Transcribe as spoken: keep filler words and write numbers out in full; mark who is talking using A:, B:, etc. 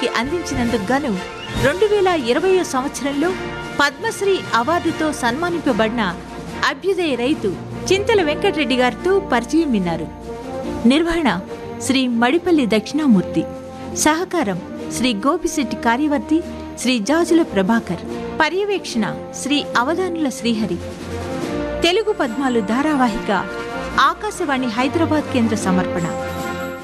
A: సమాజానికి అందించినందుకు గాను రెండు వేల ఇరవయో సంవత్సరంలో పద్మశ్రీ అవార్డుతో సన్మానింపబడిన అభ్యుదయ రైతు చింతల వెంకటరెడ్డి గారితో పరిచయం విన్నారు. నిర్వహణ శ్రీ మడిపల్లి దక్షిణామూర్తి. సహకారం శ్రీ గోపిశెట్టి కార్యవర్తి, శ్రీ జాజుల ప్రభాకర్. పర్యవేక్షణ శ్రీ అవధానుల శ్రీహరి. తెలుగు పద్మాలు ధారావాహిక ఆకాశవాణి హైదరాబాద్ కేంద్ర సమర్పణ.